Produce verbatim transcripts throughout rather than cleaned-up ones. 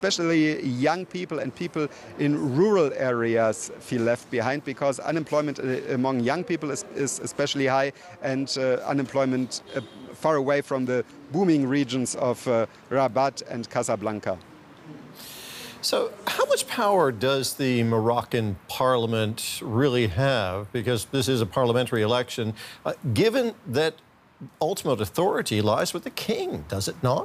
especially young people and people in rural areas feel left behind because unemployment among young people is, is especially high, and uh, unemployment uh, far away from the booming regions of uh, Rabat and Casablanca. So how much power does the Moroccan parliament really have? Because this is a parliamentary election, uh, given that ultimate authority lies with the king, does it not?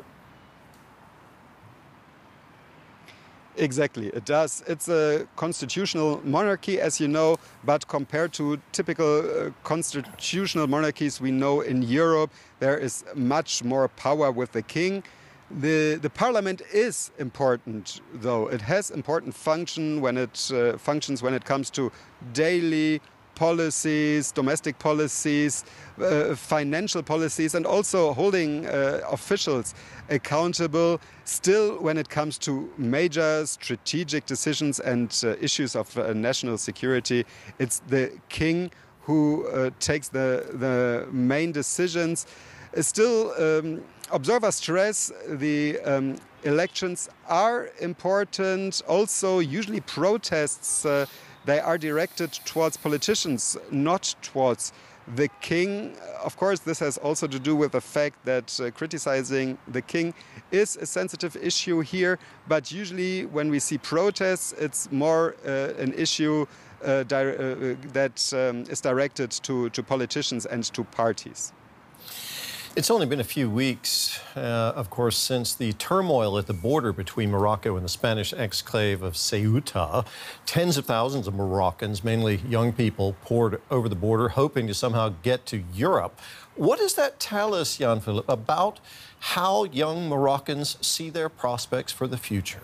Exactly, it does. It's a constitutional monarchy, as you know, but compared to typical uh, constitutional monarchies we know in Europe, there is much more power with the king. The, the parliament is important, though. It has important function when it uh, functions when it comes to daily policies, domestic policies, uh, financial policies, and also holding uh, officials accountable. Still, when it comes to major strategic decisions and uh, issues of uh, national security, it's the king who uh, takes the, the main decisions. Still, um, observers stress the um, elections are important. Also, usually protests, uh, they are directed towards politicians, not towards the king. Of course, this has also to do with the fact that uh, criticizing the king is a sensitive issue here. But usually when we see protests, it's more uh, an issue uh, di uh, that um, is directed to, to politicians and to parties. It's only been a few weeks, uh, of course, since the turmoil at the border between Morocco and the Spanish exclave of Ceuta. Tens of thousands of Moroccans, mainly young people, poured over the border, hoping to somehow get to Europe. What does that tell us, Jan-Philipp, about how young Moroccans see their prospects for the future?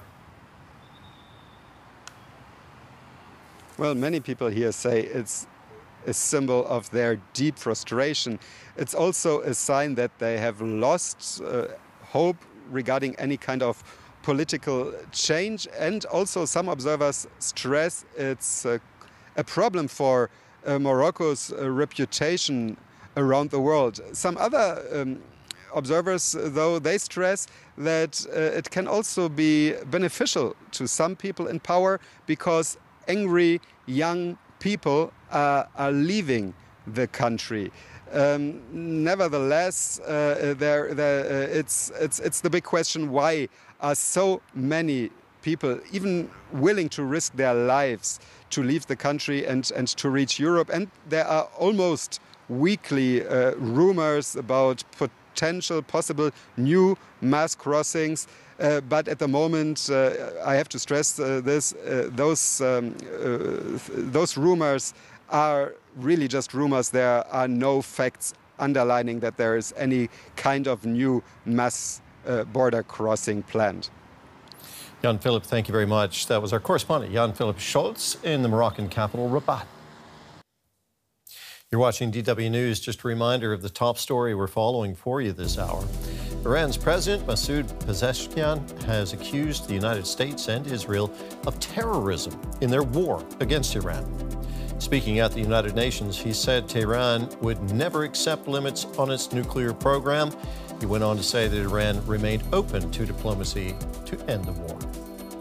Well, many people here say it's a symbol of their deep frustration. It's also a sign that they have lost uh, hope regarding any kind of political change. And also some observers stress it's uh, a problem for uh, Morocco's uh, reputation around the world. Some other um, observers, though, they stress that uh, it can also be beneficial to some people in power because angry young people uh, are leaving the country. Um, nevertheless, uh, there, there, uh, it's, it's, it's the big question, why are so many people even willing to risk their lives to leave the country and, and to reach Europe? And there are almost weekly uh, rumors about potential, possible new mass crossings. Uh, but at the moment, uh, I have to stress uh, this, uh, those, um, uh, those rumors are really just rumors. There are no facts underlining that there is any kind of new mass uh, border crossing planned. Jan-Philipp, thank you very much. That was our correspondent, Jan-Philipp Scholz, in the Moroccan capital, Rabat. You're watching D W News. Just a reminder of the top story we're following for you this hour. Iran's President Masoud Pezeshkian has accused the United States and Israel of terrorism in their war against Iran. Speaking at the United Nations, he said Tehran would never accept limits on its nuclear program. He went on to say that Iran remained open to diplomacy to end the war.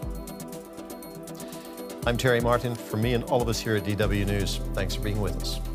I'm Terry Martin. For me and all of us here at D W News, thanks for being with us.